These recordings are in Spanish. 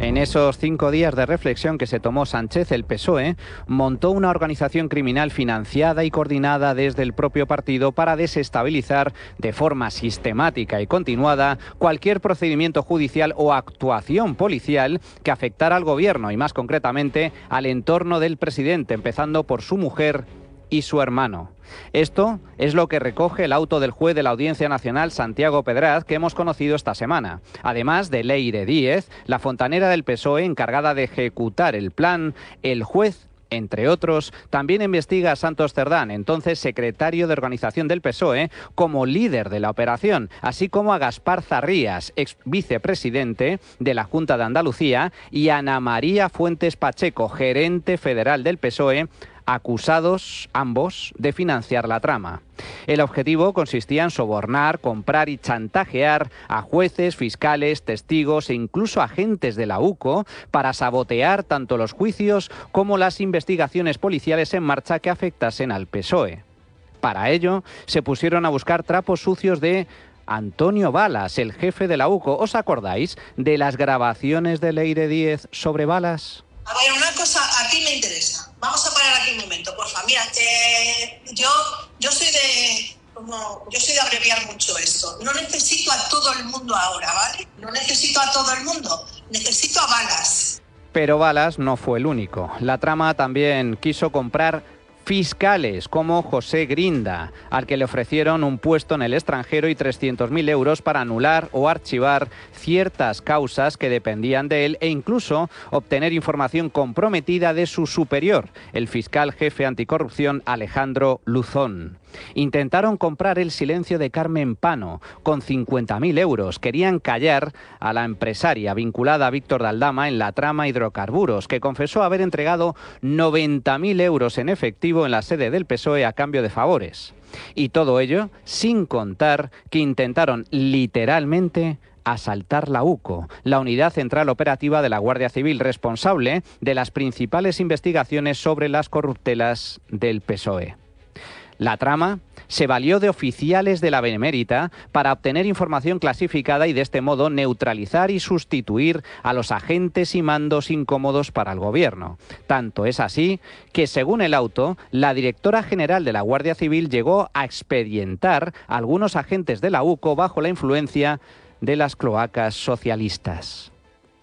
En esos 5 días de reflexión que se tomó Sánchez, el PSOE montó una organización criminal financiada y coordinada desde el propio partido para desestabilizar de forma sistemática y continuada cualquier procedimiento judicial o actuación policial que afectara al gobierno y más concretamente al entorno del presidente, empezando por su mujer y su hermano. Esto es lo que recoge el auto del juez de la Audiencia Nacional, Santiago Pedraz, que hemos conocido esta semana. Además de Leire Díez, la fontanera del PSOE encargada de ejecutar el plan, el juez, entre otros, también investiga a Santos Cerdán, entonces secretario de organización del PSOE, como líder de la operación, así como a Gaspar Zarrías, ex vicepresidente de la Junta de Andalucía, y a Ana María Fuentes Pacheco, gerente federal del PSOE, acusados ambos de financiar la trama. El objetivo consistía en sobornar, comprar y chantajear a jueces, fiscales, testigos e incluso agentes de la UCO para sabotear tanto los juicios como las investigaciones policiales en marcha que afectasen al PSOE. Para ello, se pusieron a buscar trapos sucios de Antonio Balas, el jefe de la UCO. ¿Os acordáis de las grabaciones de Leire Díez sobre Balas? A ver, una cosa a ti me interesa. Vamos a parar aquí un momento, porfa. Mira, yo soy de abreviar mucho esto. No necesito a todo el mundo ahora, ¿vale? No necesito a todo el mundo. Necesito a Balas. Pero Balas no fue el único. La trama también quiso comprar fiscales como José Grinda, al que le ofrecieron un puesto en el extranjero y 300.000 euros para anular o archivar ciertas causas que dependían de él e incluso obtener información comprometida de su superior, el fiscal jefe anticorrupción Alejandro Luzón. Intentaron comprar el silencio de Carmen Pano con 50.000 euros. Querían callar a la empresaria vinculada a Víctor de Aldama en la trama hidrocarburos, que confesó haber entregado 90.000 euros en efectivo en la sede del PSOE a cambio de favores. Y todo ello sin contar que intentaron literalmente asaltar la UCO, la Unidad Central Operativa de la Guardia Civil, responsable de las principales investigaciones sobre las corruptelas del PSOE. La trama se valió de oficiales de la Benemérita para obtener información clasificada y de este modo neutralizar y sustituir a los agentes y mandos incómodos para el gobierno. Tanto es así que, según el auto, la directora general de la Guardia Civil llegó a expedientar a algunos agentes de la UCO bajo la influencia de las cloacas socialistas.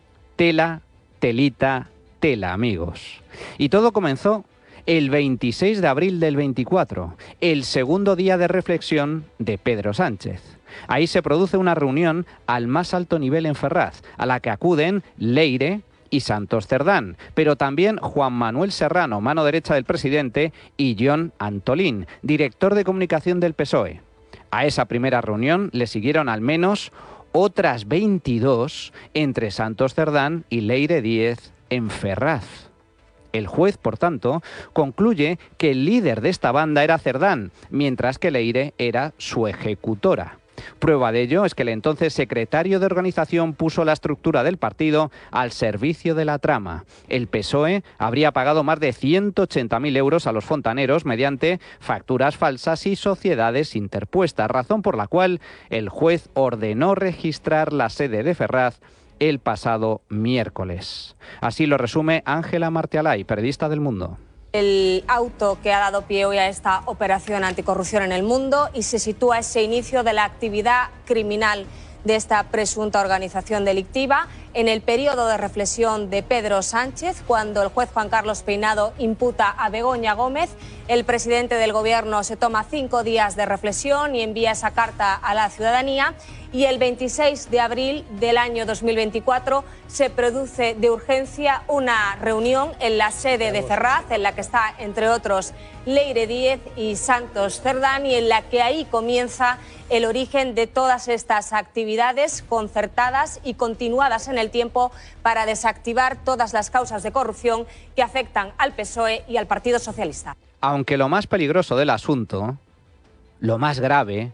Tela, telita, tela, amigos. Y todo comenzó el 26 de abril del 24, el segundo día de reflexión de Pedro Sánchez. Ahí se produce una reunión al más alto nivel en Ferraz, a la que acuden Leire y Santos Cerdán, pero también Juan Manuel Serrano, mano derecha del presidente, y Jon Antolín, director de comunicación del PSOE. A esa primera reunión le siguieron al menos otras 22 entre Santos Cerdán y Leire Díez en Ferraz. El juez, por tanto, concluye que el líder de esta banda era Cerdán, mientras que Leire era su ejecutora. Prueba de ello es que el entonces secretario de organización puso la estructura del partido al servicio de la trama. El PSOE habría pagado más de 180.000 euros a los fontaneros mediante facturas falsas y sociedades interpuestas, razón por la cual el juez ordenó registrar la sede de Ferraz el pasado miércoles. Así lo resume Ángela Martialay, periodista del Mundo. El auto que ha dado pie hoy a esta operación anticorrupción en el mundo y se sitúa ese inicio de la actividad criminal de esta presunta organización delictiva en el periodo de reflexión de Pedro Sánchez, cuando el juez Juan Carlos Peinado imputa a Begoña Gómez. El presidente del gobierno se toma 5 días de reflexión y envía esa carta a la ciudadanía. Y el 26 de abril del año 2024 se produce de urgencia una reunión en la sede de Ferraz, en la que está, entre otros, Leire Díez y Santos Cerdán, y en la que ahí comienza el origen de todas estas actividades concertadas y continuadas en el tiempo para desactivar todas las causas de corrupción que afectan al PSOE y al Partido Socialista. Aunque lo más peligroso del asunto, lo más grave,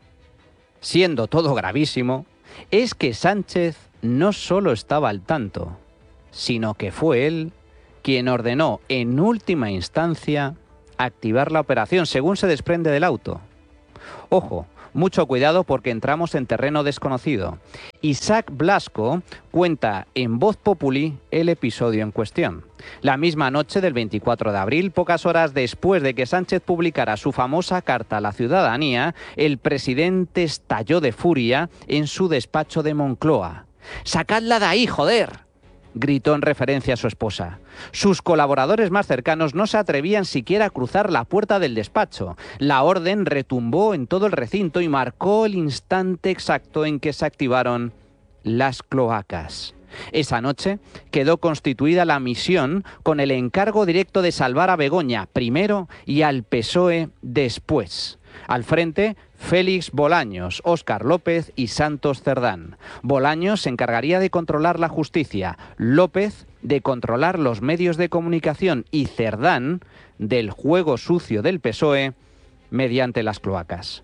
siendo todo gravísimo, es que Sánchez no solo estaba al tanto, sino que fue él quien ordenó en última instancia activar la operación, según se desprende del auto. Ojo, Mucho cuidado porque entramos en terreno desconocido. Isaac Blasco cuenta en Voz Populi el episodio en cuestión. La misma noche del 24 de abril, pocas horas después de que Sánchez publicara su famosa carta a la ciudadanía, el presidente estalló de furia en su despacho de Moncloa. ¡Sacadla de ahí, joder!, gritó en referencia a su esposa. Sus colaboradores más cercanos no se atrevían siquiera a cruzar la puerta del despacho. La orden retumbó en todo el recinto y marcó el instante exacto en que se activaron las cloacas. Esa noche quedó constituida la misión con el encargo directo de salvar a Begoña primero y al PSOE después. Al frente, Félix Bolaños, Óscar López y Santos Cerdán. Bolaños se encargaría de controlar la justicia, López de controlar los medios de comunicación y Cerdán del juego sucio del PSOE mediante las cloacas.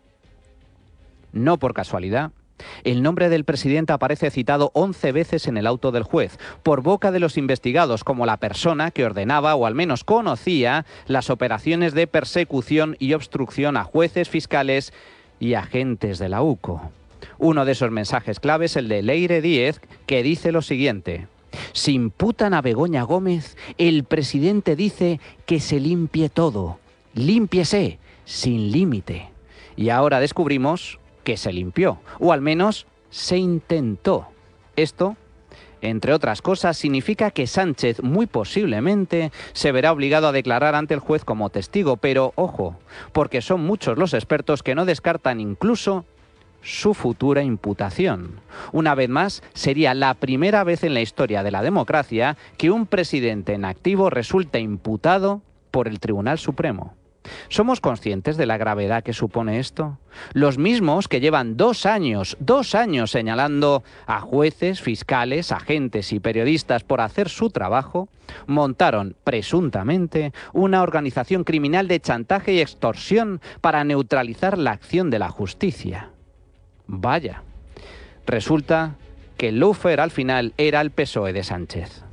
No por casualidad, el nombre del presidente aparece citado 11 veces en el auto del juez, por boca de los investigados como la persona que ordenaba o al menos conocía las operaciones de persecución y obstrucción a jueces, fiscales y agentes de la UCO. Uno de esos mensajes clave es el de Leire Díez, que dice lo siguiente: si imputan a Begoña Gómez, el presidente dice que se limpie todo. Límpiese, sin límite. Y ahora descubrimos que se limpió, o al menos se intentó. Esto, entre otras cosas, significa que Sánchez muy posiblemente se verá obligado a declarar ante el juez como testigo, pero ojo, porque son muchos los expertos que no descartan incluso su futura imputación. Una vez más, sería la primera vez en la historia de la democracia que un presidente en activo resulta imputado por el Tribunal Supremo. ¿Somos conscientes de la gravedad que supone esto? Los mismos que llevan 2 años señalando a jueces, fiscales, agentes y periodistas por hacer su trabajo, montaron, presuntamente, una organización criminal de chantaje y extorsión para neutralizar la acción de la justicia. Vaya, resulta que el lawfare al final era el PSOE de Sánchez.